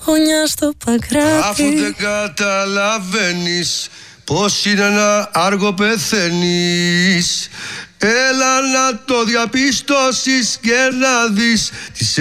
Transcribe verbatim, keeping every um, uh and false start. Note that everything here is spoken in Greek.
Χωνιά στο Παγκράτη. Αφού δεν καταλαβαίνεις πως είναι ένα άργο πεθαίνεις, έλα να το διαπιστώσεις και να δεις τις